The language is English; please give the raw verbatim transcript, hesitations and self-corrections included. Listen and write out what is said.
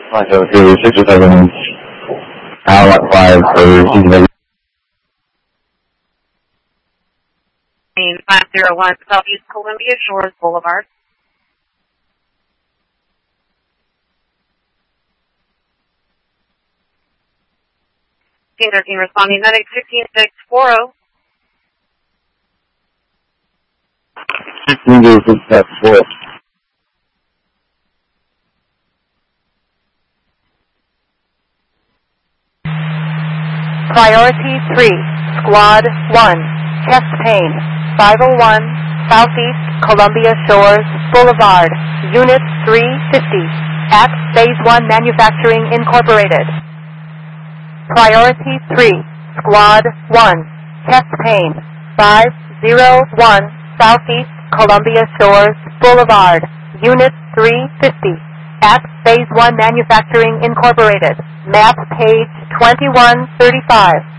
five oh two, six oh seven, Tower five for Cincinnati. five oh one Southeast Columbia Shores Boulevard. Team thirteen responding, medic fifteen six forty. fifteen six four. Priority three, Squad one, chest pain, five oh one Southeast Columbia Shores Boulevard, Unit three fifty, at Phase one Manufacturing Incorporated. Priority three, Squad one, chest pain, five oh one Southeast Columbia Shores Boulevard, Unit three fifty, at Phase one Manufacturing Incorporated. Map page twenty-one thirty-five.